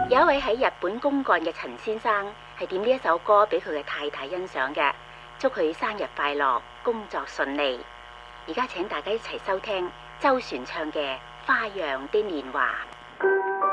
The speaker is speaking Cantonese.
有一位喺日本公幹嘅陳先生係點呢一首歌俾佢嘅太太欣賞嘅，祝佢生日快樂，工作順利。而家請大家一齊收聽周璇唱嘅《花樣的年華》。